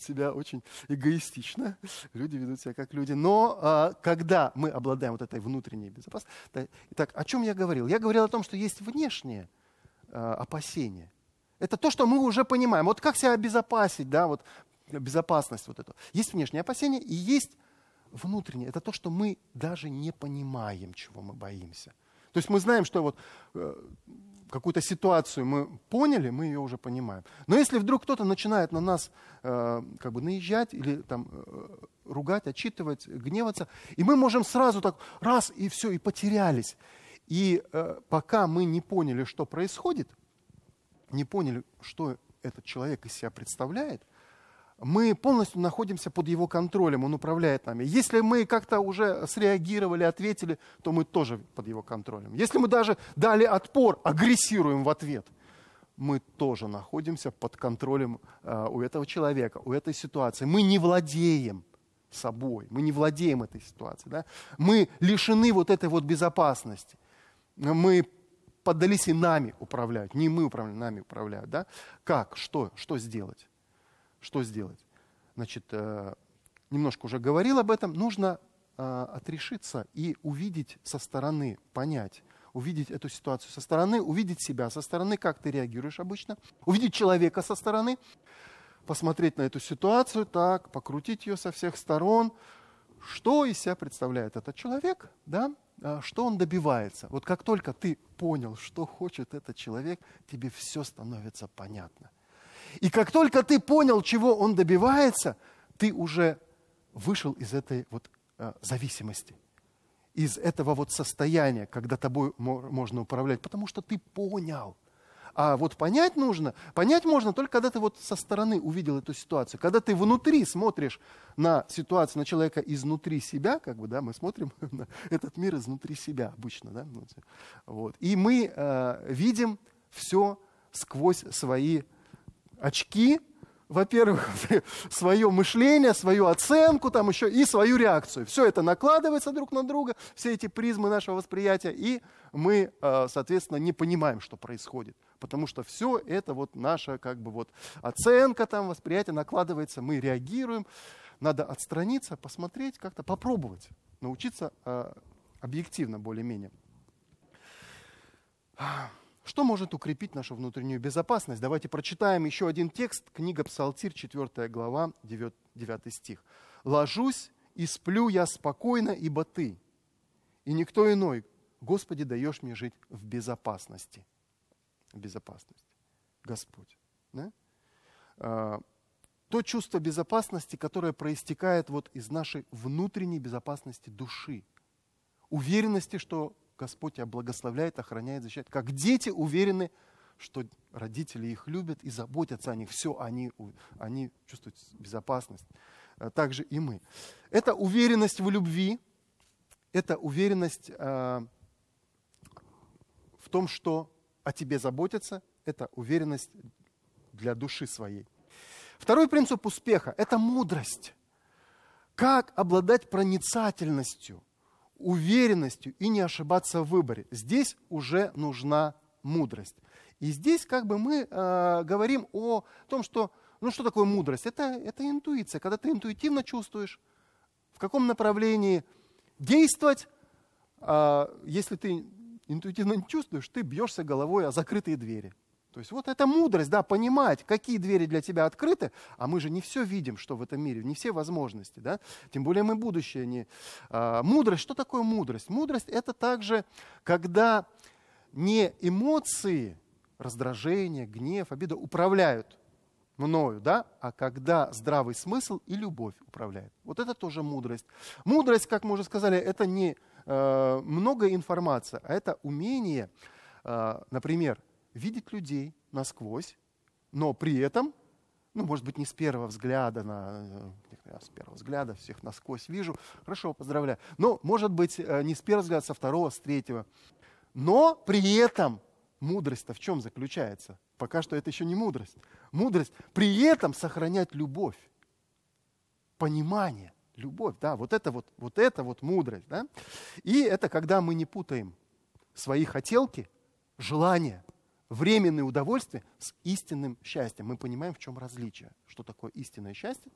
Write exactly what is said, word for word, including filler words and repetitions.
себя очень эгоистично, люди ведут себя как люди. Но а, когда мы обладаем вот этой внутренней безопасностью... Итак, о чем я говорил? Я говорил о том, что есть внешние а, опасения. Это то, что мы уже понимаем. Вот как себя обезопасить, да, вот безопасность вот эту. Есть внешние опасения и есть внутренние. Это то, что мы даже не понимаем, чего мы боимся. То есть мы знаем, что вот э, какую-то ситуацию мы поняли, мы ее уже понимаем. Но если вдруг кто-то начинает на нас э, как бы наезжать или там э, ругать, отчитывать, гневаться, и мы можем сразу так раз и все, и потерялись. И э, пока мы не поняли, что происходит, не поняли, что этот человек из себя представляет, мы полностью находимся под его контролем, он управляет нами. Если мы как-то уже среагировали, ответили, то мы тоже под его контролем. Если мы даже дали отпор, агрессируем в ответ, мы тоже находимся под контролем э, у этого человека, у этой ситуации. Мы не владеем собой, мы не владеем этой ситуацией. Да? Мы лишены вот этой вот безопасности. Мы поддались и нами управляют, не мы управляем, нами управляют. Да? Как? Что? Что сделать? Что сделать? Значит, э, немножко уже говорил об этом. Нужно э, отрешиться и увидеть со стороны, понять, увидеть эту ситуацию со стороны, увидеть себя со стороны, как ты реагируешь обычно, увидеть человека со стороны, посмотреть на эту ситуацию, так, покрутить ее со всех сторон, что из себя представляет этот человек, да? э, что он добивается. Вот как только ты понял, что хочет этот человек, тебе все становится понятно. И как только ты понял, чего он добивается, ты уже вышел из этой вот э, зависимости, из этого вот состояния, когда тобой мо- можно управлять, потому что ты понял. А вот понять нужно, понять можно только когда ты вот со стороны увидел эту ситуацию, когда ты внутри смотришь на ситуацию, на человека изнутри себя, как бы, да, мы смотрим на этот мир изнутри себя обычно, да, вот. И мы э, видим все сквозь свои очки, во-первых, свое мышление, свою оценку, там еще и свою реакцию. Все это накладывается друг на друга, все эти призмы нашего восприятия, и мы, соответственно, не понимаем, что происходит. Потому что все это вот наша как бы вот оценка, там, восприятие накладывается, мы реагируем. Надо отстраниться, посмотреть, как-то попробовать, научиться объективно более-менее. Что может укрепить нашу внутреннюю безопасность? Давайте прочитаем еще один текст. Книга Псалтирь, четвёртая глава, девятый стих. «Ложусь и сплю я спокойно, ибо Ты, и никто иной. Господи, даешь мне жить в безопасности». В безопасности. Господь. Да? А, то чувство безопасности, которое проистекает вот из нашей внутренней безопасности души. Уверенности, что Господь тебя благословляет, охраняет, защищает. Как дети уверены, что родители их любят и заботятся о них. Все, они, они чувствуют безопасность. Также и мы. Это уверенность в любви, это уверенность э, в том, что о тебе заботятся, это уверенность для души своей. Второй принцип успеха – это мудрость. Как обладать проницательностью, уверенностью и не ошибаться в выборе. Здесь уже нужна мудрость. И здесь как бы мы э, говорим о том, что, ну что такое мудрость? Это, это интуиция, когда ты интуитивно чувствуешь, в каком направлении действовать. Э, если ты интуитивно не чувствуешь, ты бьешься головой о закрытые двери. То есть вот это мудрость, да, понимать, какие двери для тебя открыты, а мы же не все видим, что в этом мире, не все возможности, да, тем более мы будущее не... А, мудрость, что такое мудрость? Мудрость — это также, когда не эмоции, раздражение, гнев, обида управляют мною, да, а когда здравый смысл и любовь управляют. Вот это тоже мудрость. Мудрость, как мы уже сказали, это не э, много информации, а это умение, э, например, видеть людей насквозь, но при этом, ну, может быть, не с первого взгляда, на, я с первого взгляда всех насквозь вижу, хорошо, поздравляю, но, может быть, не с первого взгляда, со второго, с третьего, но при этом мудрость-то в чем заключается? Пока что это еще не мудрость. Мудрость при этом сохранять любовь, понимание, любовь, да, вот это вот, вот это вот мудрость, да, и это когда мы не путаем свои хотелки, желания, временные удовольствия с истинным счастьем. Мы понимаем, в чем различие. Что такое истинное счастье,